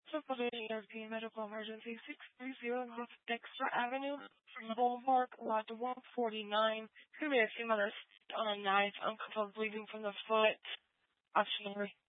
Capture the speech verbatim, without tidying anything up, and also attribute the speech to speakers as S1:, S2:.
S1: Supporting European Medical Emergency six three zero North Dexter Avenue from Boulevard, Lot one forty-nine. Could be a few minutes on a knife, uncontrolled bleeding from the foot. Option